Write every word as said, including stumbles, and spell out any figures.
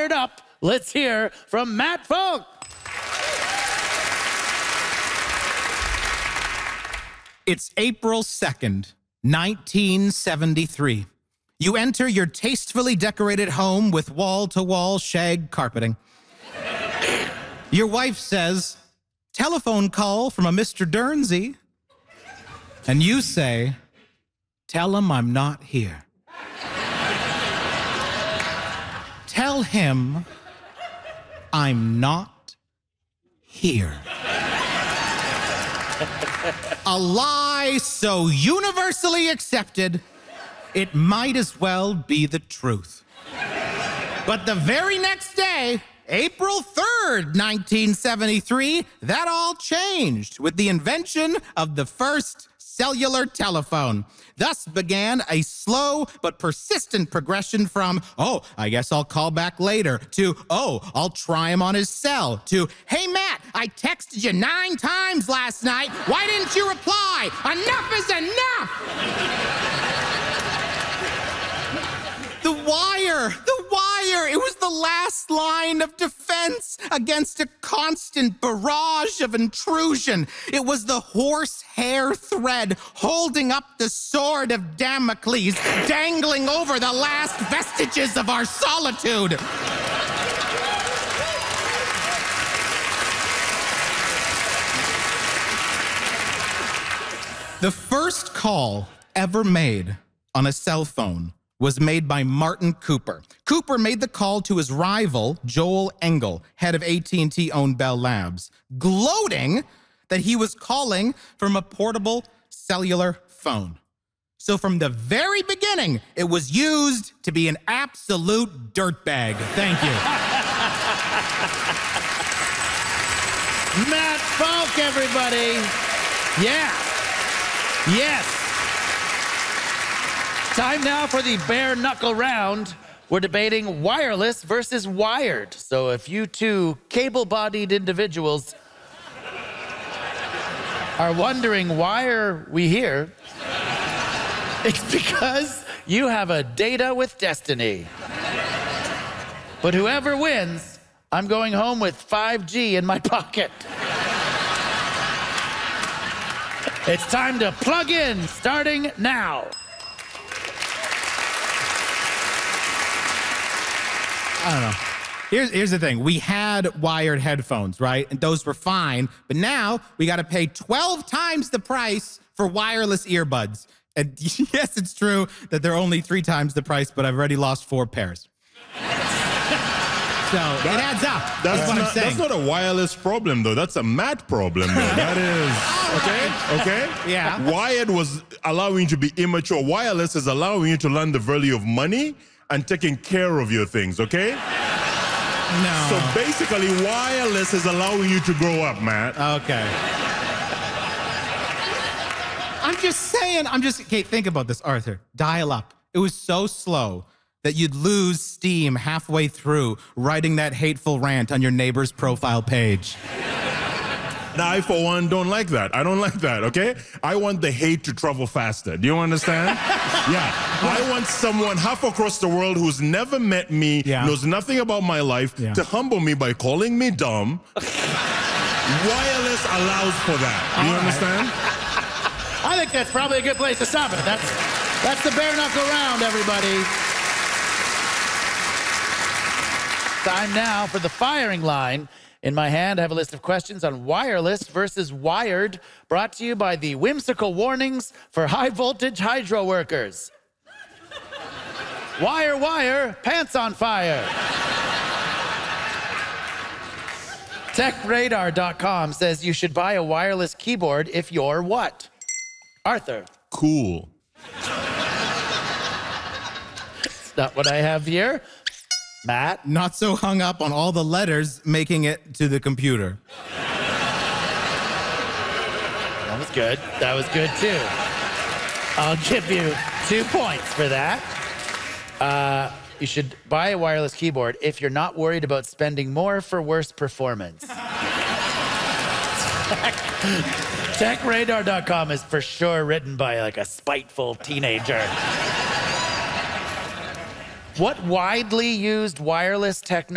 fired up. Let's hear from Matt Folk. It's April second, nineteen seventy-three. You enter your tastefully decorated home with wall-to-wall shag carpeting. Your wife says, telephone call from a Mister Dernsey. And you say, tell him I'm not here. Tell him I'm not here. A lie so universally accepted, it might as well be the truth. But the very next day, April third, nineteen seventy-three, that all changed with the invention of the first cellular telephone. Thus began a slow but persistent progression from, oh, I guess I'll call back later, to, oh, I'll try him on his cell, to, hey, Matt, I texted you nine times last night. Why didn't you reply? Enough is enough! The wire, the wire, it was the last line of defense against a constant barrage of intrusion. It was the horsehair thread holding up the sword of Damocles, dangling over the last vestiges of our solitude. The first call ever made on a cell phone was made by Martin Cooper. Cooper made the call to his rival, Joel Engel, head of A T and T-owned Bell Labs, gloating that he was calling from a portable cellular phone. So from the very beginning, it was used to be an absolute dirtbag. Thank you. Matt Folk, everybody. Yeah. Yes. Time now for the bare knuckle round. We're debating wireless versus wired. So if you two cable-bodied individuals are wondering why are we here, it's because you have a data with destiny. But whoever wins, I'm going home with five G in my pocket. It's time to plug in, starting now. I don't know. Here's, here's the thing. We had wired headphones, right? And those were fine. But now we got to pay twelve times the price for wireless earbuds. And yes, it's true that they're only three times the price, but I've already lost four pairs. So that, it adds up. That's, That's what not, I'm saying. That's not a wireless problem, though. That's a Matt problem, though. That is, okay? Okay? Yeah. Wired was allowing you to be immature. Wireless is allowing you to learn the value of money and taking care of your things, okay? No. So basically, wireless is allowing you to grow up, Matt. Okay. I'm just saying, I'm just, okay, think about this, Arthur. Dial up. It was so slow that you'd lose steam halfway through writing that hateful rant on your neighbor's profile page. Now, I, for one, don't like that. I don't like that, okay? I want the hate to travel faster. Do you understand? Yeah. I want someone half across the world who's never met me, yeah. knows nothing about my life, yeah. to humble me by calling me dumb. Wireless allows for that. Do you All understand? Right. I think that's probably a good place to stop it. That's, that's the bare knuckle round, everybody. Time now for the firing line. In my hand, I have a list of questions on wireless versus wired, brought to you by the whimsical warnings for high-voltage hydro workers. Wire, wire, pants on fire. Tech Radar dot com says you should buy a wireless keyboard if you're what? Arthur. Cool. That's not what I have here. Matt? Not so hung up on all the letters making it to the computer. That was good. That was good, too. I'll give you two points for that. Uh, you should buy a wireless keyboard if you're not worried about spending more for worse performance. Tech Radar dot com is for sure written by like a spiteful teenager. What widely used wireless technology